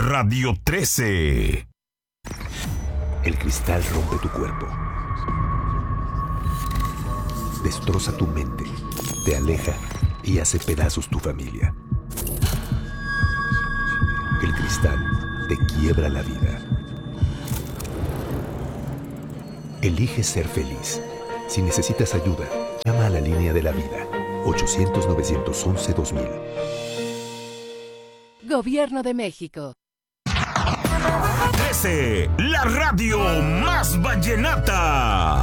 Radio 13. El cristal rompe tu cuerpo. Destroza tu mente, te aleja y hace pedazos tu familia. El cristal te quiebra la vida. Elige ser feliz. Si necesitas ayuda, llama a la línea de la vida, 800-911-2000. Gobierno de México. 13, la radio más vallenata.